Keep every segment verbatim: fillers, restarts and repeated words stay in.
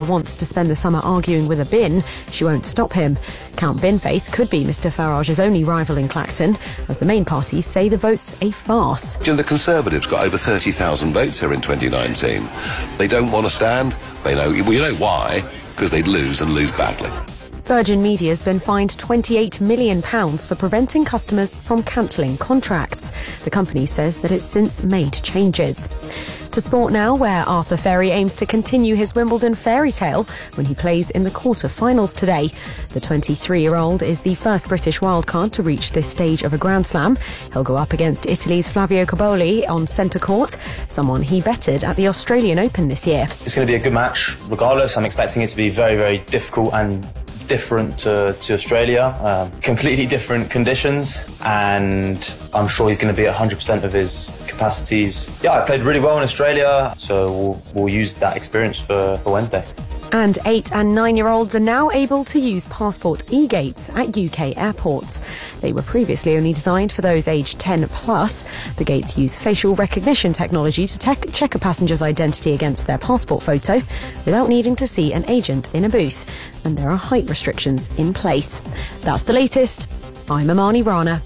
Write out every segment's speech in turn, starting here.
wants to spend the summer arguing with a bin, she won't stop him. Count Binface could be Mr Farage's only rival in Clacton, as the main parties say the vote's a farce. You know, the Conservatives got over thirty thousand votes here in twenty nineteen. They don't want to stand. They know, well, you know why? Because they'd lose and lose badly. Virgin Media's been fined twenty-eight million pounds for preventing customers from cancelling contracts. The company says that it's since made changes. To sport now, where Arthur Ferry aims to continue his Wimbledon fairy tale when he plays in the quarter-finals today. The twenty-three-year-old is the first British wildcard to reach this stage of a Grand Slam. He'll go up against Italy's Flavio Cobolli on centre court, someone he betted at the Australian Open this year. It's going to be a good match regardless. I'm expecting it to be very, very difficult and different to, to Australia, um, completely different conditions, and I'm sure he's going to be at one hundred percent of his capacities. Yeah, I played really well in Australia, so we'll, we'll use that experience for, for Wednesday. And eight and nine-year-olds are now able to use passport e-gates at U K airports. They were previously only designed for those aged ten plus. The gates use facial recognition technology to te- check a passenger's identity against their passport photo without needing to see an agent in a booth. And there are height restrictions in place. That's the latest. I'm Amani Rana.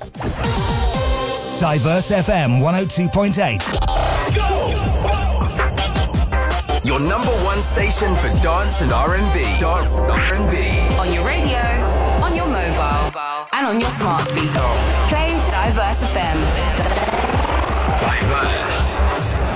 Diverse F M one oh two point eight. Your number one station for dance and R and B. Dance and R and B. On your radio, on your mobile, and on your smart speaker. Play Diverse F M. Diverse.